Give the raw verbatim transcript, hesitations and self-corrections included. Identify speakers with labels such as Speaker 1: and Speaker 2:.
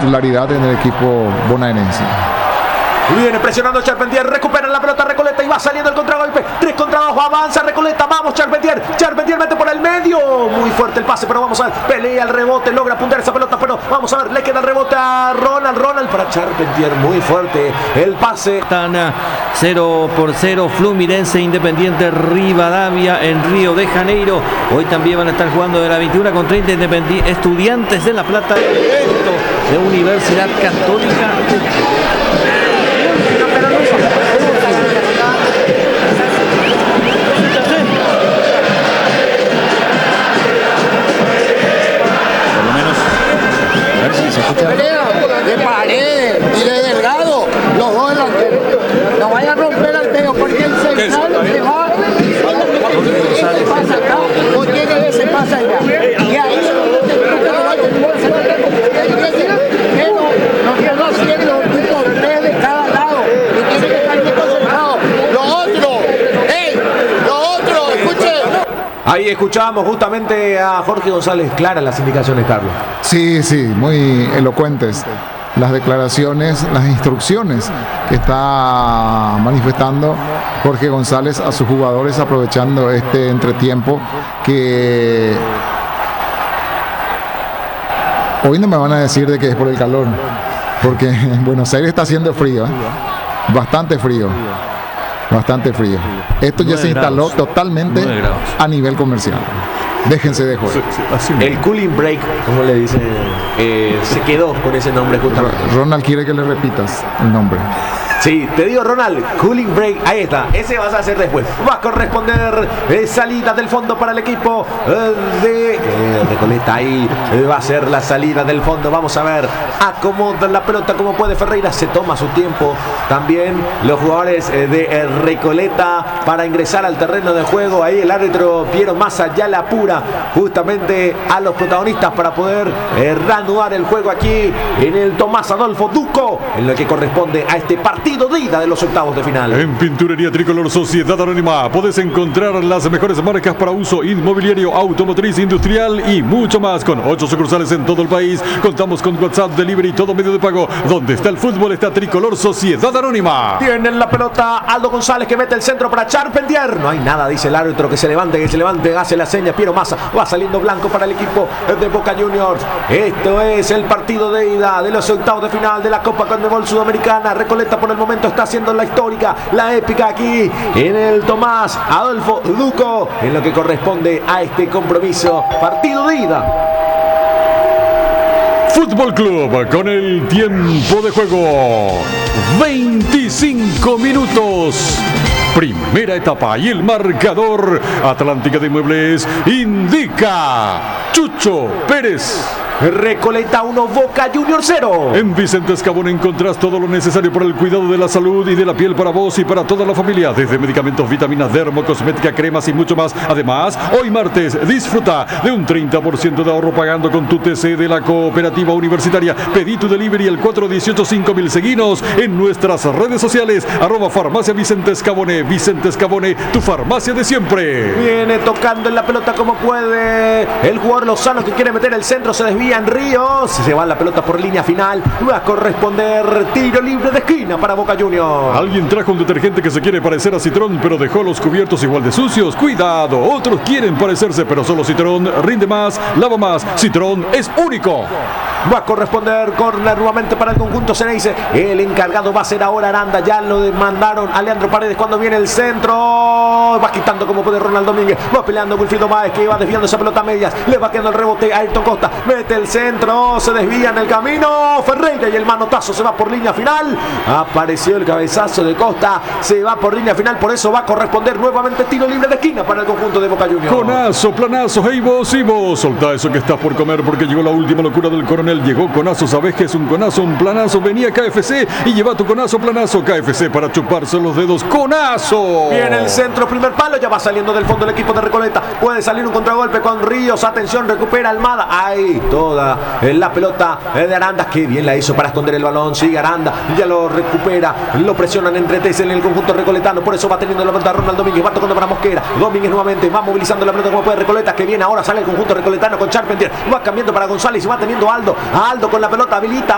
Speaker 1: titularidad en el equipo bonaerense.
Speaker 2: Viene presionando Charpentier, recupera la pelota Recoleta y va saliendo el contragolpe. tres contra dos, avanza Recoleta, vamos Charpentier. Charpentier mete por el medio. Muy fuerte el pase, pero vamos a ver. Pelea el rebote, logra apuntar esa pelota, pero vamos a ver, le queda el rebote a Ronald. Ronald para Charpentier, muy fuerte el pase.
Speaker 3: Tana, cero por cero, Fluminense Independiente Rivadavia en Río de Janeiro. Hoy también van a estar jugando de la veintiuna con treinta Estudiantes de La Plata de Universidad Católica.
Speaker 4: De Paredes y de Delgado, los dos delanteros. No vaya a romper al medio porque el central se va. Se pasa acá, o tiene que se pasa allá. Y ahí no quedó haciendo tipo tres de cada lado. Y tiene que estar bien concentrado. Lo otro, ¡ey! Lo otro, escuche.
Speaker 2: Ahí escuchábamos justamente a Jorge González. Claras las indicaciones, Carlos.
Speaker 1: Sí, sí, muy elocuentes las declaraciones, las instrucciones que está manifestando Jorge González a sus jugadores, aprovechando este entretiempo que hoy no me van a decir de que es por el calor, porque en Buenos Aires está haciendo frío, ¿eh? Bastante frío. Bastante frío. Esto ya se instaló totalmente a nivel comercial. Déjense de juego.
Speaker 2: El cooling break, como le dicen, eh, se quedó con ese nombre justamente.
Speaker 1: Ronald quiere que le repitas el nombre.
Speaker 2: Sí, te digo, Ronald, cooling break, ahí está, ese vas a hacer después. Va a corresponder eh, salida del fondo para el equipo eh, de eh, Recoleta. Ahí eh, va a ser la salida del fondo. Vamos a ver, acomoda la pelota como puede Ferreira, se toma su tiempo. También los jugadores eh, de eh, Recoleta para ingresar al terreno de juego. Ahí el árbitro Piero Massa ya la apura justamente a los protagonistas para poder eh, reanudar el juego aquí en el Tomás Adolfo Duco, en lo que corresponde a este partido de ida de los octavos de final.
Speaker 5: En Pinturería Tricolor Sociedad Anónima podés encontrar las mejores marcas para uso inmobiliario, automotriz, industrial y mucho más. Con ocho sucursales en todo el país. Contamos con WhatsApp, delivery y todo medio de pago. Donde está el fútbol está Tricolor Sociedad Anónima.
Speaker 2: Tienen la pelota Aldo González que mete el centro para Charpentier. No hay nada, dice el árbitro, que se levante, que se levante, hace la seña. Piero Massa va saliendo blanco para el equipo de Boca Juniors. Esto es el partido de ida de los octavos de final de la Copa Conmebol Sudamericana. Recoleta por el momento está haciendo la histórica, la épica aquí en el Tomás Adolfo Duco, en lo que corresponde a este compromiso, partido de ida.
Speaker 5: Fútbol Club con el tiempo de juego veinticinco minutos. Primera etapa y el marcador. Atlántica de Muebles indica Chucho Pérez.
Speaker 2: Recoleta uno, Boca Juniors cero.
Speaker 5: En Vicente Escabone encontrás todo lo necesario para el cuidado de la salud y de la piel para vos y para toda la familia. Desde medicamentos, vitaminas, dermo, cosmética, cremas y mucho más. Además, hoy martes disfruta de un treinta por ciento de ahorro pagando con tu T C de la Cooperativa Universitaria. Pedí tu delivery al cuatro uno ocho cinco mil. Seguinos en nuestras redes sociales. Arroba Farmacia Vicente Escabone. Vicente Escabone, tu farmacia de siempre.
Speaker 2: Viene tocando en la pelota como puede el jugador Lozano, que quiere meter el centro, se desvía en Ríos, se va la pelota por línea final. Va a corresponder tiro libre de esquina para Boca Juniors.
Speaker 5: Alguien trajo un detergente que se quiere parecer a Citrón, pero dejó los cubiertos igual de sucios. Cuidado, otros quieren parecerse, pero solo Citrón rinde más, lava más. Citrón es único.
Speaker 2: Va a corresponder córner nuevamente para el conjunto Ceneice. El encargado va a ser ahora Aranda. Ya lo demandaron a Leandro Paredes cuando viene el centro. Va quitando como puede Ronald Domínguez. Va peleando Wilfrido Máez, que va desviando esa pelota a medias. Le va quedando el rebote a Ayrton Costa. Mete el centro. Se desvía en el camino Ferreira y el manotazo se va por línea final. Apareció el cabezazo de Costa. Se va por línea final. Por eso va a corresponder nuevamente tiro libre de esquina para el conjunto de Boca Juniors.
Speaker 5: Conazo, planazo, hey vos y vos. Soltá eso que estás por comer porque llegó la última locura del coronel. Llegó Conazo, ¿sabés qué es un conazo? Un planazo. Venía K F C y lleva tu conazo, planazo. K F C para chuparse los dedos. ¡Conazo!
Speaker 2: Viene el centro, primer palo. Ya va saliendo del fondo el equipo de Recoleta. Puede salir un contragolpe con Ríos. Atención, recupera Almada. Ahí toda la pelota de Aranda. Qué bien la hizo para esconder el balón. Sigue Aranda. Ya lo recupera. Lo presionan entre T C en el conjunto recoletano. Por eso va teniendo la pelota Ronald Domínguez. Va tocando para Mosquera. Domínguez nuevamente. Va movilizando la pelota como puede Recoleta. Que viene ahora. Sale el conjunto recoletano con Charpentier. Va cambiando para González. Y va teniendo Aldo. Aldo con la pelota habilita.